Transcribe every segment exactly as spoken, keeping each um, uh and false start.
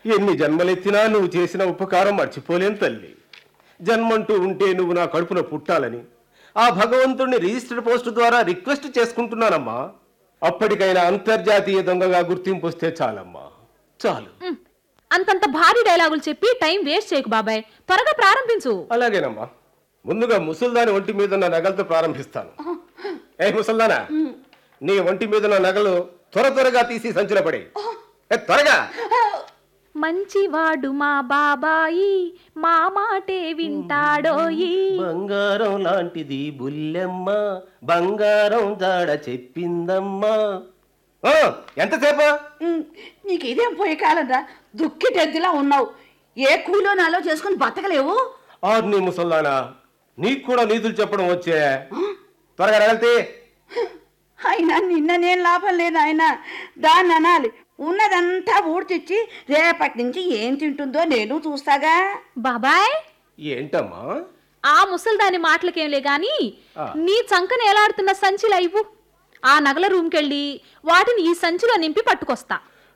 ఎన్ని జన్మలెత్తినా నువ్వు చేసిన ఉపకారం మర్చిపోలేను తల్లి. జన్మంటూ ఉంటే నువ్వు నా కడుపున పుట్టాలని ఆ భగవంతుడిని రిజిస్టర్డ్ పోస్ట్ ద్వారా రిక్వెస్ట్ చేసుకుంటున్నానమ్మా. అప్పటికైనా అంతర్జాతీయ దొంగగా గుర్తింపు వస్తే చాలమ్మా, చాలు. అంతంత భారీ డైలాగులు చెప్పి టైం వేస్ట్ చేయకు బాబాయ్, త్వరగా ప్రారంభించు. అలాగేనమ్మా. ముందుగా ముసల్దాని ఒంటి మీద ఉన్న నగలతో ప్రారంభిస్తాను. ఏ ముసల్దానా, నీ ఒంటి మీద ఉన్న నగలు త్వర త్వరగా తీసి సంచులో పడే, త్వరగా. మంచివాడు మా బాబాయి, మా మాటే వింటాడోయి. బంగారం లాంటిది బుల్లెమ్మ, బంగారం దాడ చెప్పిందమ్మా. ఎంతసేపు? నీకు ఇదేం పోయే కాలంరా, దుక్కిటెద్దులా ఉన్నావు. ఏ కూలో నాలో చేసుకుని బతకలేవు. ఆరు నీ ముసల్దానా, నీకు కూడా నీతులు చెప్పడం వచ్చే. త్వరగా రగలితే. అయినా నిన్న నేను లాభం లేదు ఆయన, దాన్ని అనాలి. ఉన్నదంతా ఊడ్చిచ్చి రేపటి నుంచి ఏం తింటుందో నేను చూస్తాగా. బాబాయ్ ఏంటమ్మా? ఆ ముసల్దాని మాటలకేంలే గాని, నీ చంకన ఎలాడుతున్న సంచిలా ఇవ్వు. ఆ నగల రూమ్కెళ్ళి వాటిని ఈ సంచిలో నింపి పట్టుకొస్తా.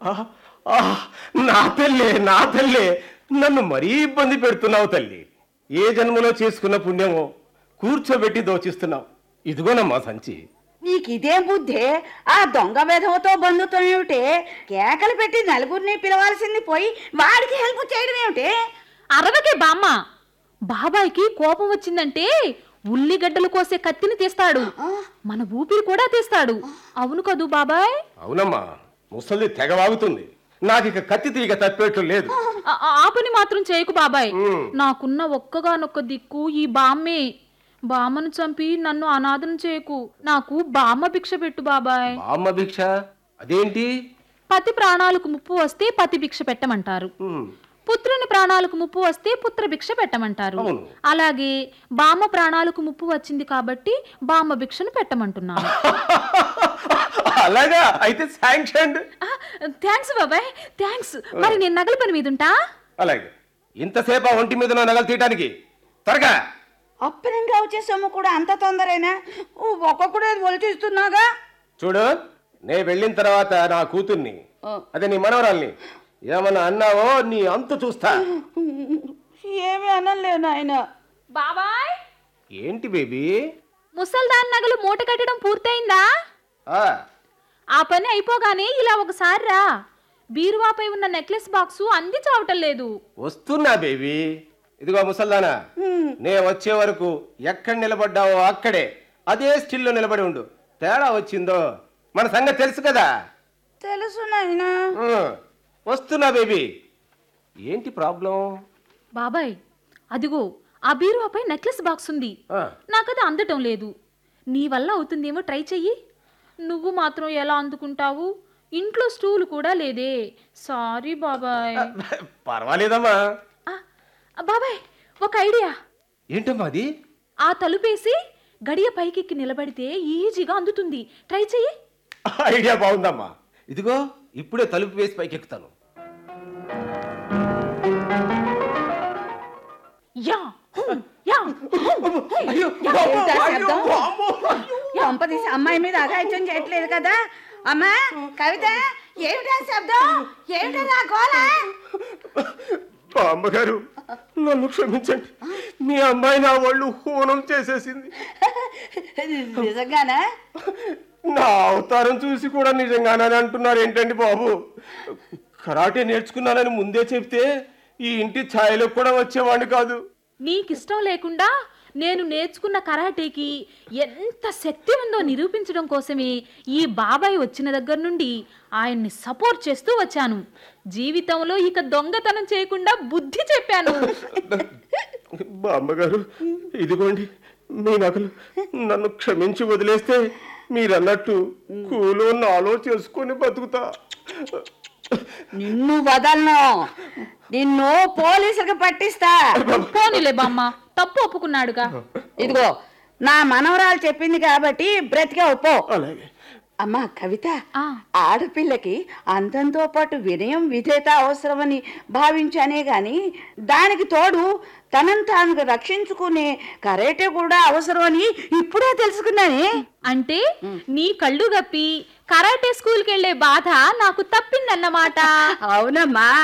నా తల్లి, నా తల్లి, నన్ను మరీ ఇబ్బంది పెడుతున్నావు తల్లి. ఏ జన్మలో చేసుకున్న పుణ్యమో కూర్చోబెట్టి దోచిస్తున్నావు. ఇదిగోనమ్మా సంచి. నీకు ఇదేం బుద్ధే? ఆ దొంగ వెధవతో బంధుత్వం ఏమిటే? కేకలు పెట్టి నలుగురిని పిలవాల్సింది పోయి వాడికి హెల్ప్ చేయడం ఏమిటే? అరవకే బామ్మ, బాబాయ్కి కోపం వచ్చిందంటే ఉల్లిగడ్డలు కోసే కత్తిని తీస్తాడు, మన ఊపిరి కూడా తీస్తాడు. అవును కదూ బాబాయ్? అవునమ్మా, ముసలి తెగవాగుతుంది. నాకు ఇక కత్తి తీగ తప్పేట్లు లేదు. ఆ పని మాత్రం చేయకు బాబాయ్. నాకున్న ఒక్కగానొక్క దిక్కు ఈ బామ్మే. బామ్మను చంపి నన్ను అనాథం చేయకు. నాకు బామ్మ భిక్ష పెట్టు బాబాయ్. బామ్మ భిక్ష? అదేంటి? పతి ప్రాణాలకు ముప్పు వస్తే పతి భిక్ష పెట్టమంటారు, పుత్రుని ప్రాణాలకు ముప్పు వస్తే పుత్ర భిక్ష పెట్టమంటారు. అలాగే బామ్మ ప్రాణాలకు ముప్పు వచ్చింది కాబట్టి బామ్మ భిక్షను పెట్టమంటున్నాను. అలాగా? అయితే శాంక్షన్. థ్యాంక్స్ బాబాయ్, థ్యాంక్స్. మరి నేను నగల పని మీద ఉంటా. అలాగే. ఇంతసేపు ఒంటి మీద నగలు తీయటానికి త్వరగా. అప్పనంగా వచ్చే సొమ్ము కూడా అంత తొందరైనా ఒక్కొక్కడే ఒలిచిస్తున్నాగా. చూడు, నే వెళ్ళిన తర్వాత నా కూతుర్ని, అదే నీ మనవరాల్ని ఏమన్నా అన్నావో నీ అంతు చూస్తా. ఏమి అనలేను ఆయన. బాబాయ్. ఏంటి బేబీ? ముసల్దాన్ నగలు మూట కట్టడం పూర్తయిందా? ఆ పని అయిపోగానే ఇలా ఒకసారి రా. బీరువాపై ఉన్న నెక్లెస్ బాక్సు అంది చావటం లేదు. వస్తున్నా బేబీ. ఇదిగో ముసల్దానా, నే వచ్చే వరకు ఎక్కడ నిలబడ్డావో అక్కడే అదే స్టిల్లో నిలబడి ఉండు. తేడా వచ్చిందో మన సంగతి తెలుసు కదా. తెలుసు నాయనా. వస్తున్నా బేబీ. ఏంటి ప్రాబ్లం? బాబాయ్, అదిగో ఆ బీరువాపై నెక్లెస్ బాక్స్ ఉంది. నాకది అందటం లేదు. నీ వల్ల అవుతుందేమో ట్రై చెయ్యి. నువ్వు మాత్రం ఎలా అందుకుంటావు? ఇంట్లో స్టూల్ కూడా లేదే. సారీ బాబాయ్. పర్వాలేదమ్మా. బాబాయ్, ఒక ఐడియా. ఏంటమ్మా అది? ఆ తలుపేసి గడియ పైకెక్కి నిలబడితే ఈజీగా అందుతుంది. ట్రై చెయ్యి. ఐడియా బాగుందమ్మా. ఇదిగో ఇప్పుడే తలుపు వేసి పైకెక్కుతాను. పంపదీసి అమ్మాయి మీద అఘాయిత్యం చేయట్లేదు కదా. అమ్మా కవిత, ఏమిటా శబ్దం? ఏమిటా గోల? అమ్మగారు, నన్ను క్షమించండి. మీ అమ్మాయి నా వాళ్ళు హోనం చేసేసింది. నిజంగానా? నా అవతారం చూసి కూడా నిజంగానని అంటున్నారు ఏంటండి బాబు? కరాటే నేర్చుకున్నానని ముందే చెప్తే ఈ ఇంటి ఛాయలో కూడా వచ్చేవాడిని కాదు. నీకిష్టం లేకుండా నేను నేర్చుకున్న కరాటేకి ఎంత శక్తి ఉందో నిరూపించడం కోసమే ఈ బాబాయ్ వచ్చిన దగ్గర నుండి ఆయన్ని సపోర్ట్ చేస్తూ వచ్చాను. జీవితంలో ఇక దొంగతనం చేయకుండా బుద్ధి చెప్పాను. బామ్మగారు, ఇదిగోండి మీ నగలు. నన్ను క్షమించి వదిలేస్తే మీరన్నట్టు కూలో నాలో చేసుకొని బతుకుతా. నిన్ను వదలను. నిన్ను పోలీసులకు పట్టిస్తా. పోనీలే బామ్మ, తప్పు ఒప్పుకున్నాడుగా. ఇదిగో నా మనవరాలు చెప్పింది కాబట్టి బ్రతిగా ఒప్పో. అలాగే. అమ్మా కవిత, ఆడపిల్లకి అందంతో పాటు వినయం విధేత అవసరమని భావించానే గాని దానికి తోడు తనను తాను రక్షించుకునే కరేటే కూడా అవసరమని ఇప్పుడే తెలుసుకున్నానే. అంటే నీ కళ్ళు గప్పి కరాటే స్కూల్కి వెళ్లే బాధ నాకు తప్పిందన్నమాట. అవునమ్మా.